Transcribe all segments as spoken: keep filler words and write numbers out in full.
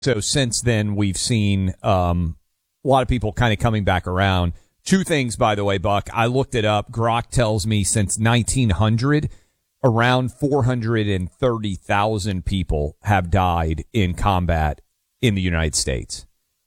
So since then, we've seen um, a lot of people kind of coming back around. Two things, by the way, Buck. I looked it up. Grok tells me since nineteen hundred, around four hundred thirty thousand people have died in combat in the United States.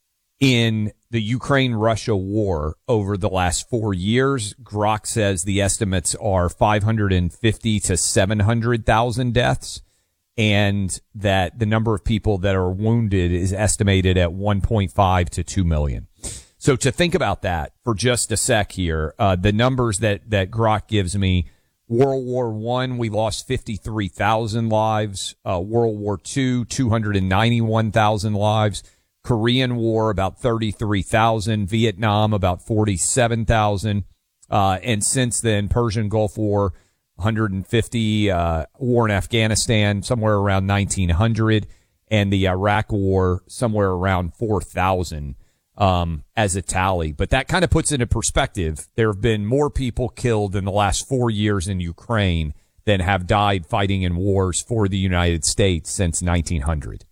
In the Ukraine-Russia war over the last four years, Grok says the estimates are five hundred fifty to seven hundred thousand deaths, and that the number of people that are wounded is estimated at one point five to two million. So to think about that for just a sec here, uh, the numbers that, that Grok gives me, World War One, we lost fifty-three thousand lives. Uh, World War Two, two hundred ninety-one thousand lives. Korean War, about thirty-three thousand. Vietnam, about forty-seven thousand. Uh, and since then, Persian Gulf War, one hundred fifty. Uh, war in Afghanistan, somewhere around nineteen hundred. And the Iraq War, somewhere around four thousand. Um, as a tally. But that kind of puts it in perspective. There have been more people killed in the last four years in Ukraine than have died fighting in wars for the United States since nineteen hundred.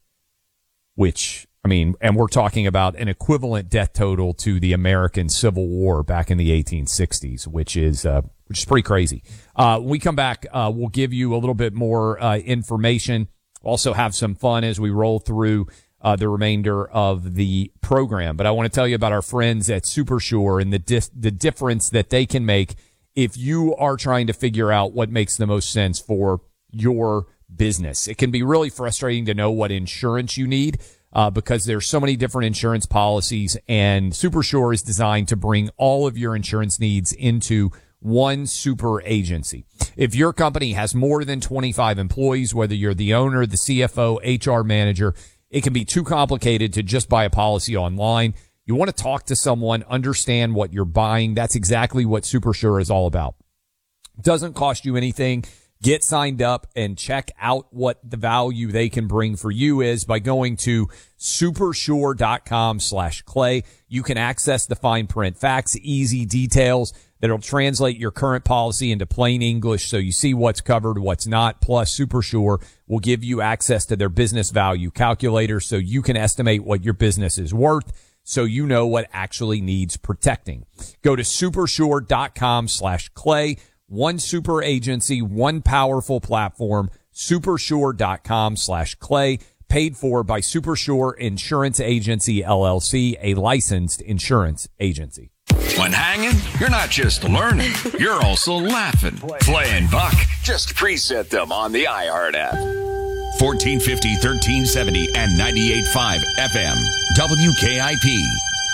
Which, I mean, and we're talking about an equivalent death total to the American Civil War back in the eighteen sixties, which is, uh, which is pretty crazy. Uh, when we come back, uh, we'll give you a little bit more, uh, information. Also have some fun as we roll through Uh, the remainder of the program. But I want to tell you about our friends at SuperSure and the dis- the difference that they can make if you are trying to figure out what makes the most sense for your business. It can be really frustrating to know what insurance you need uh, because there's so many different insurance policies, and SuperSure is designed to bring all of your insurance needs into one super agency. If your company has more than twenty-five employees, whether you're the owner, the C F O, H R manager, it can be too complicated to just buy a policy online. You want to talk to someone, understand what you're buying. That's exactly what SuperSure is all about. It doesn't cost you anything. Get signed up and check out what the value they can bring for you is by going to supersure.com slash clay. You can access the fine print facts, easy details that'll translate your current policy into plain English so you see what's covered, what's not. Plus, SuperSure will give you access to their business value calculator so you can estimate what your business is worth so you know what actually needs protecting. Go to supersure.com slash clay. One super agency, one powerful platform, supersure.com slash clay. Paid for by SuperSure Insurance Agency, L L C, a licensed insurance agency. When hanging, you're not just learning, you're also laughing. Playing Buck. Just preset them on the iHeart app. fourteen fifty, thirteen seventy, and ninety-eight point five F M. W K I P.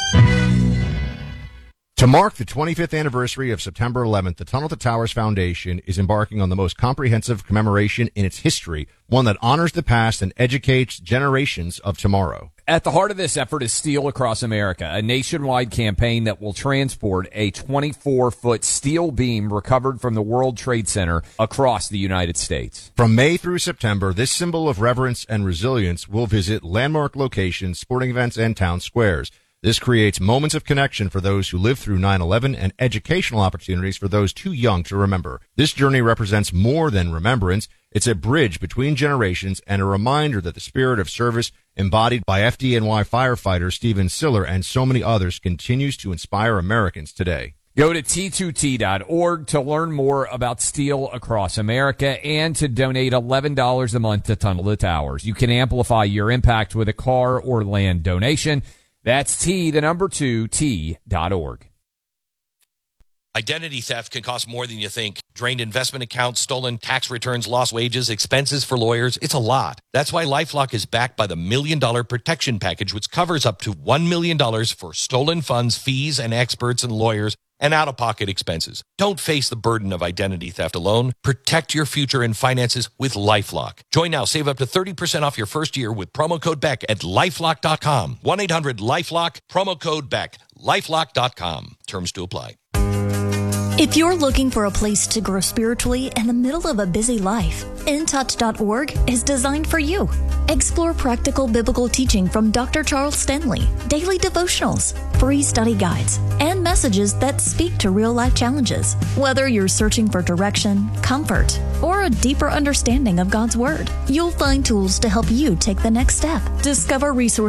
To mark the twenty-fifth anniversary of September eleventh, the Tunnel to Towers Foundation is embarking on the most comprehensive commemoration in its history, one that honors the past and educates generations of tomorrow. At the heart of this effort is Steel Across America, a nationwide campaign that will transport a twenty-four foot steel beam recovered from the World Trade Center across the United States. From May through September, this symbol of reverence and resilience will visit landmark locations, sporting events, and town squares. This creates moments of connection for those who lived through nine eleven and educational opportunities for those too young to remember. This journey represents more than remembrance. It's a bridge between generations and a reminder that the spirit of service embodied by F D N Y firefighter Stephen Siller and so many others continues to inspire Americans today. Go to T two T dot org to learn more about Steel Across America and to donate eleven dollars a month to Tunnel to Towers. You can amplify your impact with a car or land donation. That's T, the number two, T dot org. Identity theft can cost more than you think. Drained investment accounts, stolen tax returns, lost wages, expenses for lawyers. It's a lot. That's why LifeLock is backed by the Million Dollar Protection Package, which covers up to one million dollars for stolen funds, fees, and experts and lawyers, and out-of-pocket expenses. Don't face the burden of identity theft alone. Protect your future and finances with LifeLock. Join now. Save up to thirty percent off your first year with promo code Beck at lifelock dot com. one eight hundred lifelock, promo code Beck, lifelock dot com. Terms to apply. If you're looking for a place to grow spiritually in the middle of a busy life, in touch dot org is designed for you. Explore practical biblical teaching from Doctor Charles Stanley, daily devotionals, free study guides, and messages that speak to real-life challenges. Whether you're searching for direction, comfort, or a deeper understanding of God's Word, you'll find tools to help you take the next step. Discover resources